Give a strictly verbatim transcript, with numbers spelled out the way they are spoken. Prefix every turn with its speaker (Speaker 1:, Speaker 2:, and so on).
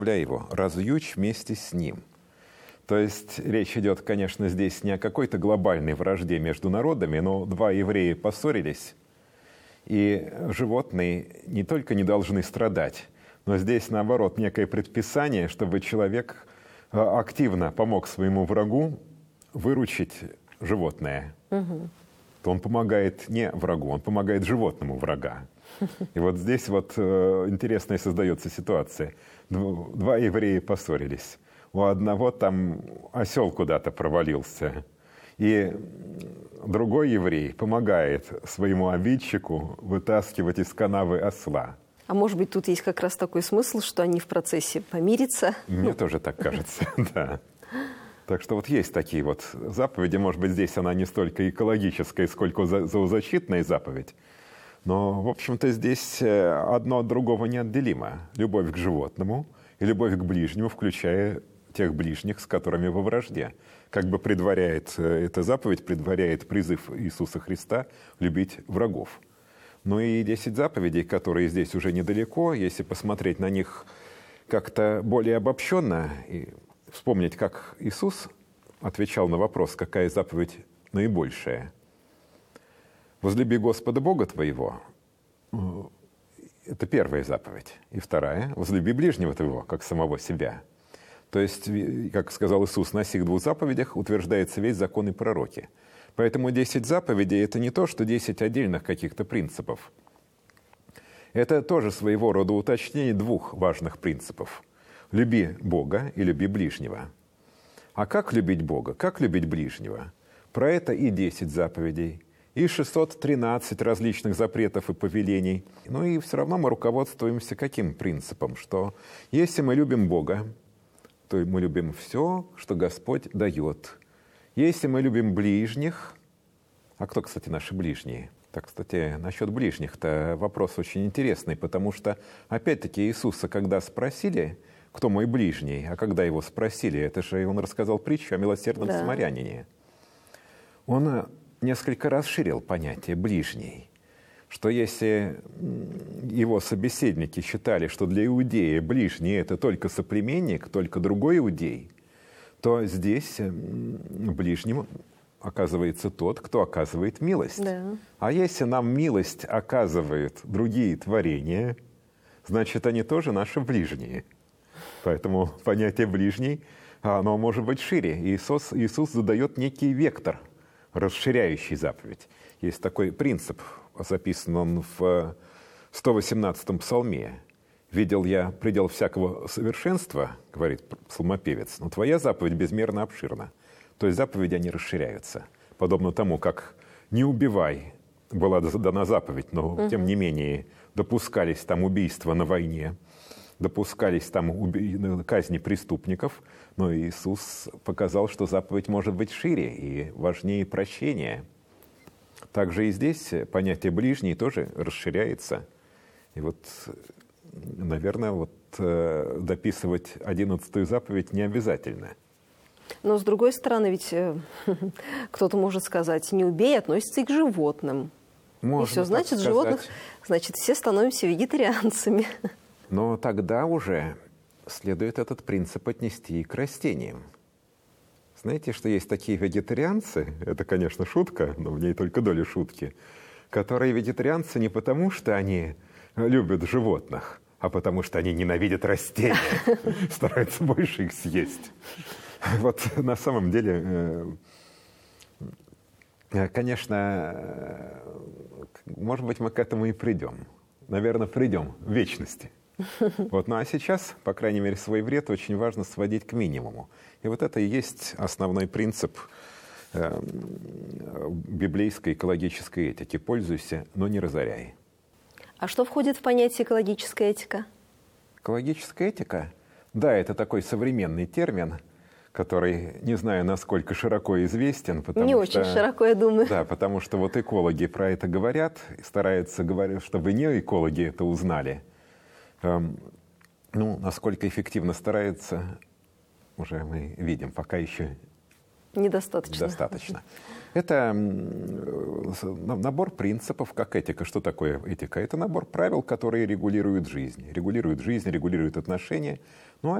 Speaker 1: его, разъючь вместе с ним. То есть речь идет, конечно, здесь не о какой-то глобальной вражде между народами, но два еврея поссорились, и животные не только не должны страдать, но здесь, наоборот, некое предписание, чтобы человек активно помог своему врагу выручить животное. Угу. То он помогает не врагу, он помогает животному врага. И вот здесь вот э, интересная создается ситуация. Два еврея поссорились. У одного там осел куда-то провалился. И другой еврей помогает своему обидчику вытаскивать из канавы осла.
Speaker 2: А может быть, тут есть как раз такой смысл, что они в процессе помирятся?
Speaker 1: Мне ну. тоже так кажется, да. Так что вот есть такие вот заповеди. Может быть, здесь она не столько экологическая, сколько зоозащитная заповедь. Но, в общем-то, здесь одно от другого неотделимо. Любовь к животному и любовь к ближнему, включая тех ближних, с которыми во вражде. Как бы предваряет, эта заповедь предваряет призыв Иисуса Христа любить врагов. Ну и десять заповедей, которые здесь уже недалеко, если посмотреть на них как-то более обобщенно и вспомнить, как Иисус отвечал на вопрос, какая заповедь наибольшая. «Возлюби Господа Бога твоего» — это первая заповедь. И вторая — «возлюби ближнего твоего, как самого себя». То есть, как сказал Иисус, на сих двух заповедях утверждается весь закон и пророки. Поэтому десять заповедей — это не то, что десять отдельных каких-то принципов. Это тоже своего рода уточнение двух важных принципов. Люби Бога и люби ближнего. А как любить Бога, как любить ближнего? Про это и десять заповедей, и шестьсот тринадцать различных запретов и повелений. Ну и все равно мы руководствуемся каким принципом? Что если мы любим Бога, то мы любим все, что Господь дает. Если мы любим ближних, а кто, кстати, наши ближние? Так, кстати, насчет ближних-то вопрос очень интересный, потому что, опять-таки, Иисуса, когда спросили, кто мой ближний, а когда его спросили, это же он рассказал притчу о милосердном да. самарянине. Он несколько расширил понятие «ближний», что если его собеседники считали, что для иудея ближний — это только соплеменник, только другой иудей, то здесь ближним оказывается тот, кто оказывает милость. Да. А если нам милость оказывают другие творения, значит, они тоже наши ближние. Поэтому понятие «ближний», оно может быть шире. Иисус, Иисус задает некий вектор, расширяющий заповедь. Есть такой принцип, записан он в сто восемнадцатом псалме. «Видел я предел всякого совершенства, — говорит псалмопевец, — но твоя заповедь безмерно обширна». То есть заповеди, они расширяются. Подобно тому, как «не убивай» была дана заповедь, но угу. тем не менее допускались там убийства на войне, допускались там уби... казни преступников, но Иисус показал, что заповедь может быть шире и важнее прощения. Также и здесь понятие «ближний» тоже расширяется. И вот, наверное, вот, э, дописывать одиннадцатую заповедь не обязательно.
Speaker 2: Но, с другой стороны, ведь э, кто-то может сказать, «не убей» относится и к животным. Можно и все, значит, животных, значит, все становимся вегетарианцами.
Speaker 1: Но тогда уже следует этот принцип отнести и к растениям. Знаете, что есть такие вегетарианцы, это, конечно, шутка, но в ней только доля шутки, которые вегетарианцы не потому, что они любят животных, а потому что они ненавидят растения, стараются больше их съесть. Вот на самом деле, конечно, может быть, мы к этому и придем. Наверное, придем в вечности. Вот. Ну а сейчас, по крайней мере, свой вред очень важно сводить к минимуму. И вот это и есть основной принцип э, библейской экологической этики. Пользуйся, но не разоряй.
Speaker 2: А что входит в понятие экологическая этика?
Speaker 1: Экологическая этика? Да, это такой современный термин, который, не знаю, насколько широко известен. Потому
Speaker 2: не
Speaker 1: что,
Speaker 2: очень широко, я думаю.
Speaker 1: Да, потому что вот экологи про это говорят, и стараются говорить, чтобы не экологи это узнали. Эм, ну, насколько эффективно стараются, уже мы видим, пока еще
Speaker 2: недостаточно.
Speaker 1: Достаточно. Это набор принципов, как этика. Что такое этика? Это набор правил, которые регулируют жизнь. Регулируют жизнь, регулируют отношения. Ну,